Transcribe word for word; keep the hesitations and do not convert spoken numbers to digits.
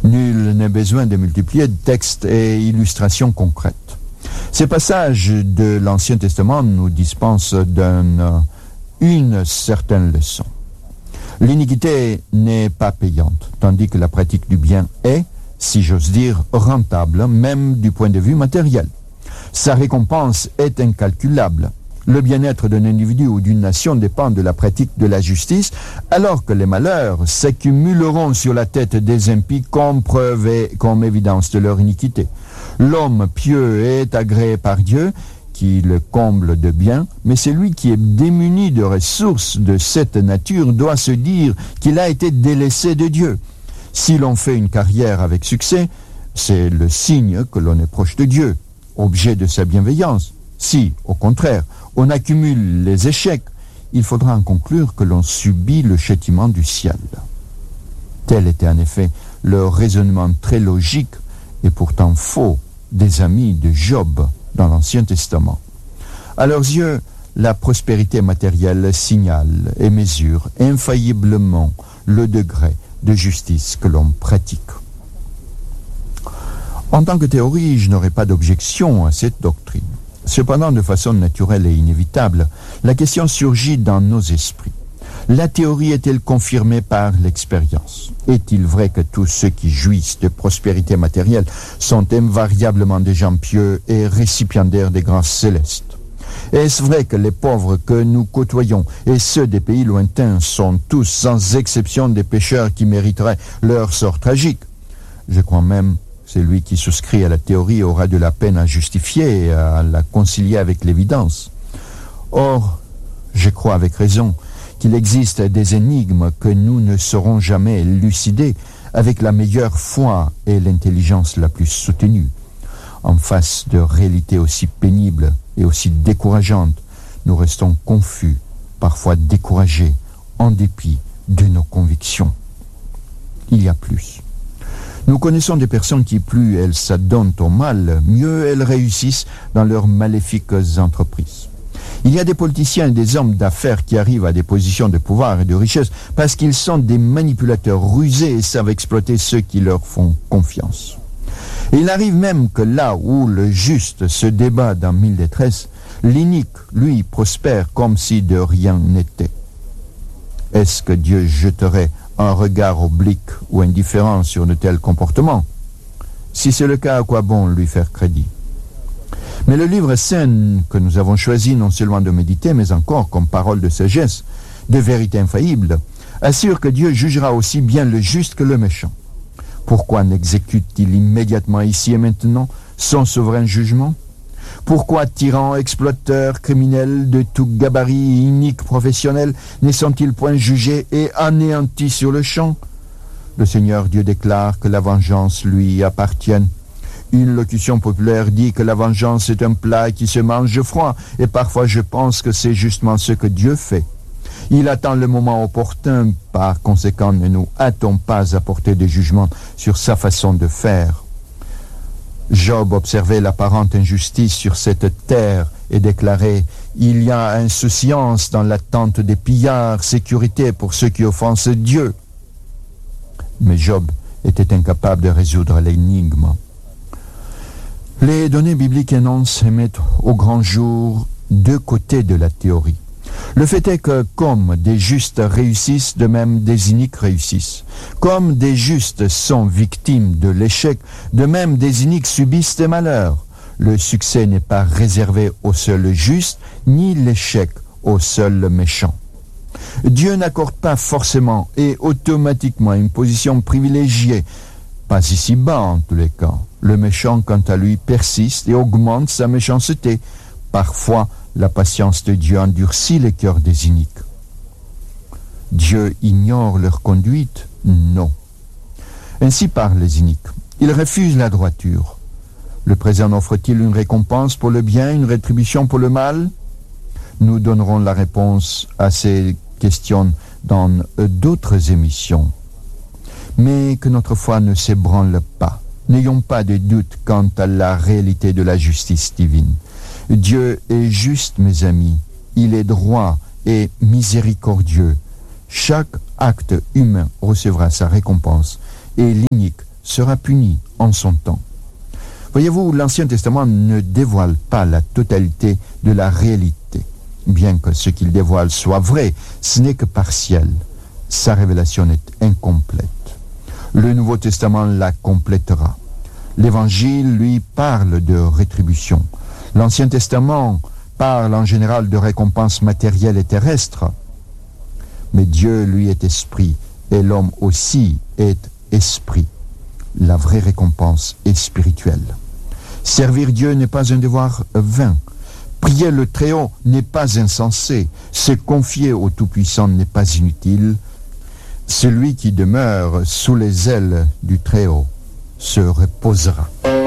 Nul n'est besoin de multiplier textes et illustrations concrètes. Ces passages de l'Ancien Testament nous dispensent d'une une certaine leçon. L'iniquité n'est pas payante, tandis que la pratique du bien est, si j'ose dire, rentable, même du point de vue matériel. Sa récompense est incalculable. Le bien-être d'un individu ou d'une nation dépend de la pratique de la justice, alors que les malheurs s'accumuleront sur la tête des impies comme preuve et comme évidence de leur iniquité. L'homme pieux est agréé par Dieu, qui le comble de bien, mais celui qui est démuni de ressources de cette nature doit se dire qu'il a été délaissé de Dieu. Si l'on fait une carrière avec succès, c'est le signe que l'on est proche de Dieu, objet de sa bienveillance. Si, au contraire, on accumule les échecs, il faudra en conclure que l'on subit le châtiment du ciel. Tel était en effet le raisonnement très logique et pourtant faux des amis de Job dans l'Ancien Testament. À leurs yeux, la prospérité matérielle signale et mesure infailliblement le degré de justice que l'on pratique. En tant que théorie, je n'aurais pas d'objection à cette doctrine. Cependant, de façon naturelle et inévitable, la question surgit dans nos esprits. La théorie est-elle confirmée par l'expérience? Est-il vrai que tous ceux qui jouissent de prospérité matérielle sont invariablement des gens pieux et récipiendaires des grâces célestes? Est-ce vrai que les pauvres que nous côtoyons et ceux des pays lointains sont tous sans exception des pécheurs qui mériteraient leur sort tragique? Je crois même que celui qui souscrit à la théorie aura de la peine à justifier et à la concilier avec l'évidence. Or, je crois avec raison qu'il existe des énigmes que nous ne saurons jamais élucider avec la meilleure foi et l'intelligence la plus soutenue. En face de réalités aussi pénibles et aussi décourageantes, nous restons confus, parfois découragés, en dépit de nos convictions. Il y a plus. Nous connaissons des personnes qui, plus elles s'adonnent au mal, mieux elles réussissent dans leurs maléfiques entreprises. Il y a des politiciens et des hommes d'affaires qui arrivent à des positions de pouvoir et de richesse parce qu'ils sont des manipulateurs rusés et savent exploiter ceux qui leur font confiance. Et il arrive même que là où le juste se débat dans mille détresses, l'inique, lui, prospère comme si de rien n'était. Est-ce que Dieu jeterait un regard oblique ou indifférent sur de tels comportements? Si c'est le cas, à quoi bon lui faire crédit? Mais le livre saint que nous avons choisi non seulement de méditer, mais encore comme parole de sagesse, de vérité infaillible, assure que Dieu jugera aussi bien le juste que le méchant. Pourquoi n'exécute-t-il immédiatement ici et maintenant son souverain jugement? Pourquoi tyrans, exploiteurs, criminels de tout gabarit, iniques professionnels, ne sont-ils point jugés et anéantis sur le champ? Le Seigneur Dieu déclare que la vengeance lui appartienne. Une locution populaire dit que la vengeance est un plat qui se mange froid, et parfois je pense que c'est justement ce que Dieu fait. Il attend le moment opportun, par conséquent ne nous hâtons pas à porter des jugements sur sa façon de faire. Job observait l'apparente injustice sur cette terre et déclarait « Il y a insouciance dans l'attente des pillards, sécurité pour ceux qui offensent Dieu. » Mais Job était incapable de résoudre l'énigme. Les données bibliques énoncent et mettent au grand jour deux côtés de la théorie. Le fait est que, comme des justes réussissent, de même des iniques réussissent. Comme des justes sont victimes de l'échec, de même des iniques subissent des malheurs. Le succès n'est pas réservé au seul juste, ni l'échec au seul méchant. Dieu n'accorde pas forcément et automatiquement une position privilégiée, pas ici-bas en tous les cas. Le méchant, quant à lui, persiste et augmente sa méchanceté. Parfois, la patience de Dieu endurcit les cœurs des iniques. Dieu ignore leur conduite? Non. Ainsi parlent les iniques. Ils refusent la droiture. Le présent offre-t-il une récompense pour le bien, une rétribution pour le mal? Nous donnerons la réponse à ces questions dans d'autres émissions. Mais que notre foi ne s'ébranle pas. N'ayons pas de doute quant à la réalité de la justice divine. Dieu est juste, mes amis. Il est droit et miséricordieux. Chaque acte humain recevra sa récompense et l'inique sera puni en son temps. Voyez-vous, l'Ancien Testament ne dévoile pas la totalité de la réalité. Bien que ce qu'il dévoile soit vrai, ce n'est que partiel. Sa révélation est incomplète. Le Nouveau Testament la complétera. L'Évangile, lui, parle de rétribution. L'Ancien Testament parle en général de récompenses matérielles et terrestres. Mais Dieu, lui, est esprit, et l'homme aussi est esprit. La vraie récompense est spirituelle. Servir Dieu n'est pas un devoir vain. Prier le Très-Haut n'est pas insensé. Se confier au Tout-Puissant n'est pas inutile. Celui qui demeure sous les ailes du Très-Haut se reposera.